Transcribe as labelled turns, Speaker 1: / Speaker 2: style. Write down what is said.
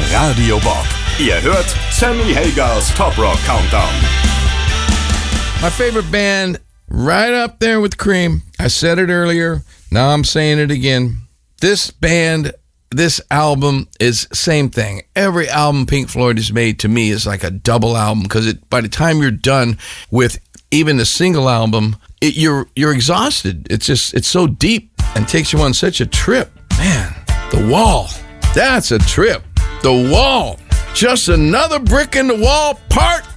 Speaker 1: Radio Bob. Ihr hört Sammy Hagers Top Rock Countdown.
Speaker 2: My favorite band, right up there with Cream. I said it earlier. Now I'm saying it again. This band, this album is same thing. Every album Pink Floyd has made to me is like a double album because by the time you're done with even the single album, you're exhausted. It's so deep and takes you on such a trip. Man, The Wall. That's a trip. The Wall. Just another brick in the wall, part